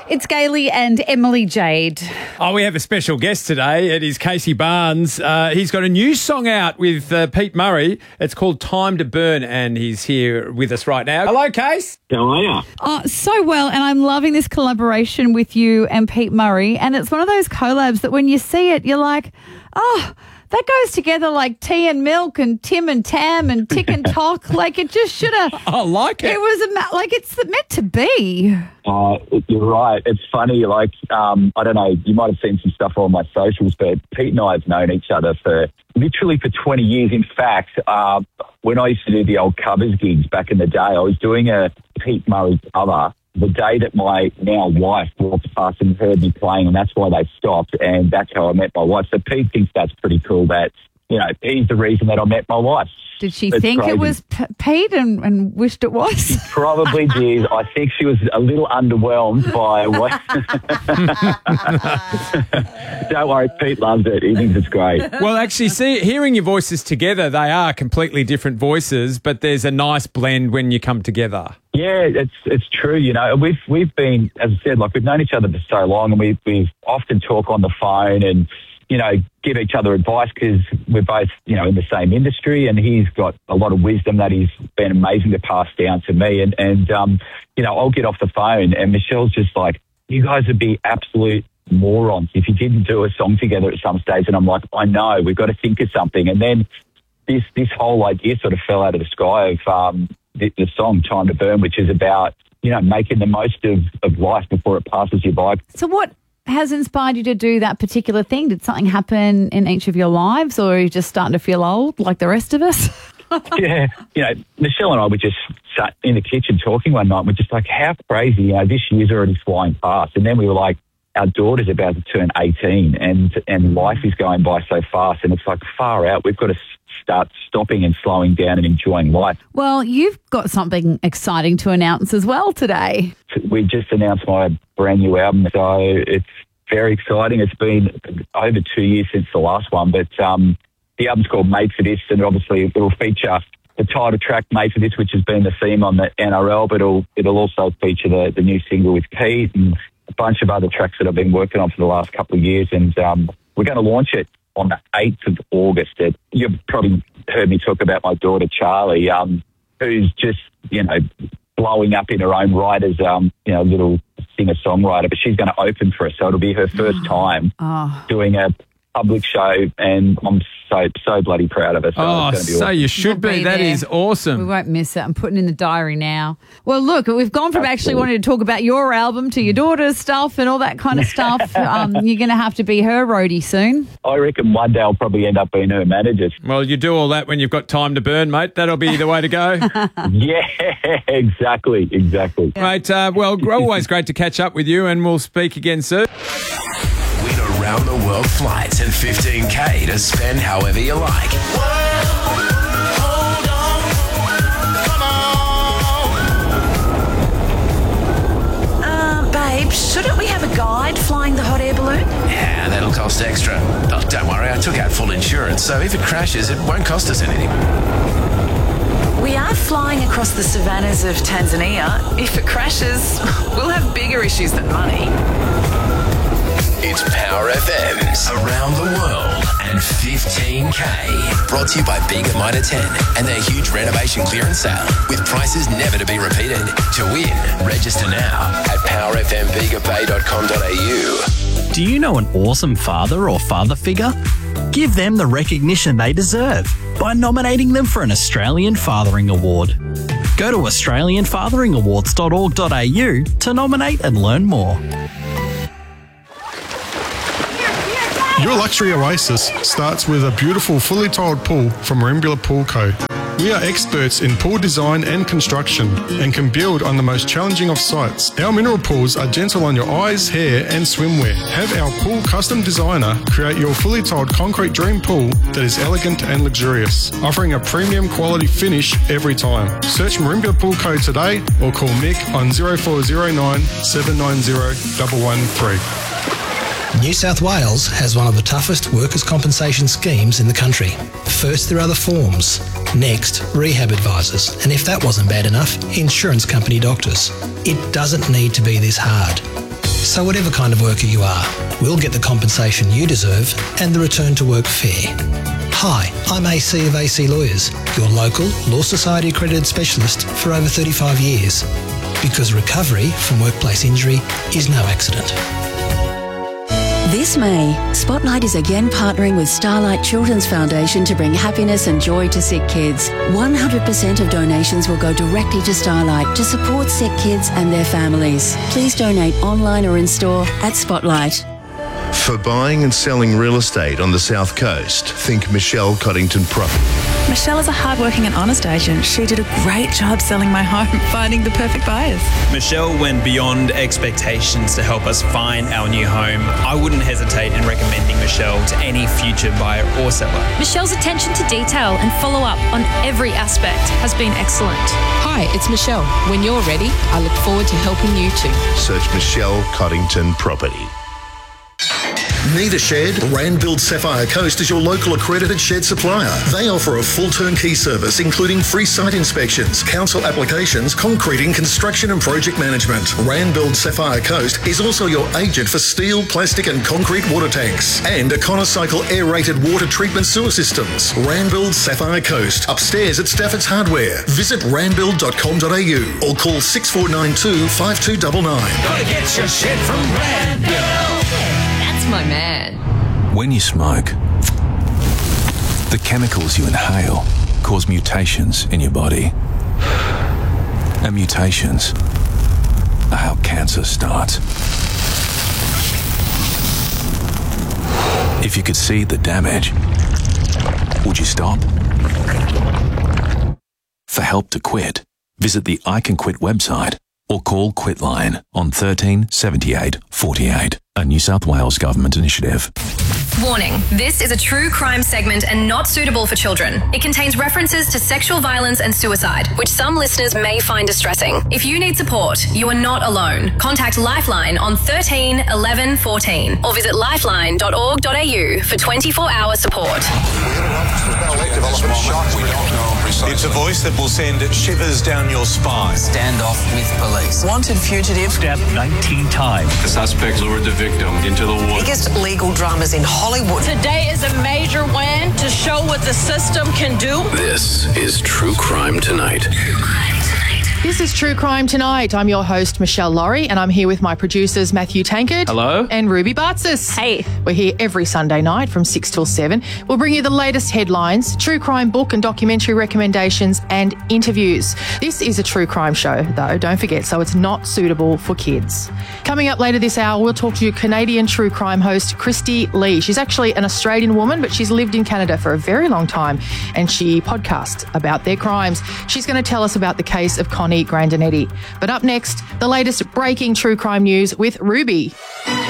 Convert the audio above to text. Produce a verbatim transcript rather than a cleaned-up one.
It's Gailey and Emily Jade. Oh, we have a special guest today. It is Casey Barnes. Uh, he's got a new song out with uh, Pete Murray. It's called Time to Burn, and he's here with us right now. Hello, Case. How are you? Oh, so well, and I'm loving this collaboration with you and Pete Murray, and it's one of those collabs that when you see it, you're like, oh, that goes together like tea and milk and Tim and Tam and Tick and Tock. Like it just should have. I like it. It was a ma- like it's meant to be. Uh, you're right. It's funny. Like um, I don't know. You might have seen some stuff on my socials, but Pete and I have known each other for literally for twenty years. In fact, uh, when I used to do the old covers gigs back in the day, I was doing a Pete Murray cover the day that my now wife walked past and heard me playing, and that's why they stopped, and that's how I met my wife. So Pete thinks that's pretty cool that, you know, he's the reason that I met my wife. Did she it's think crazy. It was P- Pete and, and wished it was? She probably did. I think she was a little underwhelmed by what... Don't worry, Pete loves it. He thinks it's great. Well, actually, see, hearing your voices together, they are completely different voices, but there's a nice blend when you come together. Yeah, it's it's true. You know, we've we've been, as I said, like we've known each other for so long, and we we often talk on the phone and, you know, give each other advice because we're both, you know, in the same industry, and he's got a lot of wisdom that he's been amazing to pass down to me. And, and um, you know, I'll get off the phone and Michelle's just like, you guys would be absolute morons if you didn't do a song together at some stage. And I'm like, I know, we've got to think of something. And then this this whole idea sort of fell out of the sky of um, the, the song Time to Burn, which is about, you know, making the most of, of life before it passes you by. So what has inspired you to do that particular thing? Did something happen in each of your lives, or are you just starting to feel old like the rest of us? Yeah, you know, Michelle and I were just sat in the kitchen talking one night, and we're just like, how crazy, you know, this year's already flying past. And then we were like, our daughter's about to turn eighteen, and, and life is going by so fast, and it's like far out. We've got to start stopping and slowing down and enjoying life. Well, you've got something exciting to announce as well today. We just announced my brand new album, so it's very exciting. It's been over two years since the last one, but um, the album's called Made for This, and obviously it will feature the title track Made for This, which has been the theme on the N R L, but it'll, it'll also feature the, the new single with Pete and a bunch of other tracks that I've been working on for the last couple of years, and um, we're going to launch it on the eighth of August. You've probably heard me talk about my daughter, Charlie, um, who's just, you know, blowing up in her own right as, um, you know, a little singer-songwriter, but she's going to open for us, so it'll be her first time oh. doing a public show, and I'm so, so bloody proud of her. So, oh, it's so awesome. You should we'll be. be That there. is awesome. We won't miss it. I'm putting it in the diary now. Well, look, we've gone from Absolutely. actually wanting to talk about your album to your daughter's stuff and all that kind of stuff. um, you're going to have to be her roadie soon. I reckon one day I'll probably end up being her manager. Well, you do all that when you've got time to burn, mate. That'll be the way to go. Yeah, exactly, exactly. Yeah. Mate, uh, well, always great to catch up with you, and we'll speak again soon. Win around the world flights and fifteen K to spend however you like. Hold on, come on. Uh, babe, shouldn't we have a guide flying the hot air balloon? Yeah, that'll cost extra. Oh, don't worry, I took out full insurance, so if it crashes, it won't cost us anything. We are flying across the savannas of Tanzania. If it crashes, we'll have bigger issues than money. It's Power F M's Around the World and fifteen K. Brought to you by Bega Mitre ten and their huge renovation clearance sale with prices never to be repeated. To win, register now at power f m bega bay dot com dot a u. Do you know an awesome father or father figure? Give them the recognition they deserve by nominating them for an Australian Fathering Award. Go to australian fathering awards dot org dot a u to nominate and learn more. Your luxury oasis starts with a beautiful fully tiled pool from Marimbula Pool Co. We are experts in pool design and construction and can build on the most challenging of sites. Our mineral pools are gentle on your eyes, hair and swimwear. Have our pool custom designer create your fully tiled concrete dream pool that is elegant and luxurious, offering a premium quality finish every time. Search Marimbula Pool Co today or call Mick on zero four zero nine seven nine zero one one three. New South Wales has one of the toughest workers' compensation schemes in the country. First, there are the forms. Next, rehab advisors. And if that wasn't bad enough, insurance company doctors. It doesn't need to be this hard. So whatever kind of worker you are, we'll get the compensation you deserve and the return to work fair. Hi, I'm A C of A C Lawyers, your local Law Society accredited specialist for over thirty-five years. Because recovery from workplace injury is no accident. This May, Spotlight is again partnering with Starlight Children's Foundation to bring happiness and joy to sick kids. one hundred percent of donations will go directly to Starlight to support sick kids and their families. Please donate online or in store at Spotlight. For buying and selling real estate on the South Coast, think Michelle Coddington Property. Michelle is a hardworking and honest agent. She did a great job selling my home, finding the perfect buyers. Michelle went beyond expectations to help us find our new home. I wouldn't hesitate in recommending Michelle to any future buyer or seller. Michelle's attention to detail and follow-up on every aspect has been excellent. Hi, it's Michelle. When you're ready, I look forward to helping you too. Search Michelle Coddington Property. Need a shed? Randbuild Sapphire Coast is your local accredited shed supplier. They offer a full turnkey service including free site inspections, council applications, concreting, construction and project management. Randbuild Sapphire Coast is also your agent for steel, plastic and concrete water tanks and Econocycle aerated water treatment sewer systems. Randbuild Sapphire Coast, upstairs at Stafford's Hardware. Visit randbuild dot com dot a u or call six four nine two, five two nine nine. Gotta get your shed from Randbuild. My man. When you smoke, the chemicals you inhale cause mutations in your body. And mutations are how cancer starts. If you could see the damage, would you stop? For help to quit, visit the I Can Quit website or call Quitline on thirteen seventy-eight forty-eight, a New South Wales government initiative. Warning, this is a true crime segment and not suitable for children. It contains references to sexual violence and suicide, which some listeners may find distressing. If you need support, you are not alone. Contact Lifeline on thirteen eleven fourteen or visit lifeline dot org dot a u for twenty-four hour support. It's a voice that will send shivers down your spine. Stand off with police. Wanted fugitive. Stabbed nineteen times. The suspect lured the victim into the water. Biggest legal dramas in Hollywood. Today is a major win to show what the system can do. This is True Crime Tonight. This is True Crime Tonight. I'm your host, Michelle Laurie, and I'm here with my producers, Matthew Tankard. Hello. And Ruby Bartzis. Hey. We're here every Sunday night from six till seven. We'll bring you the latest headlines, true crime book and documentary recommendations, and interviews. This is a true crime show, though, don't forget, so it's not suitable for kids. Coming up later this hour, we'll talk to Canadian true crime host Christy Lee. She's actually an Australian woman, but she's lived in Canada for a very long time, and she podcasts about their crimes. She's going to tell us about the case of Connie Grandinetti. But up next, the latest breaking true crime news with Ruby.